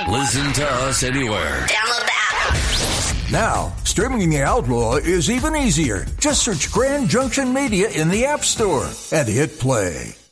Listen to us anywhere. Download the app. Now, streaming The Outlaw is even easier. Just search Grand Junction Media in the App Store and hit play.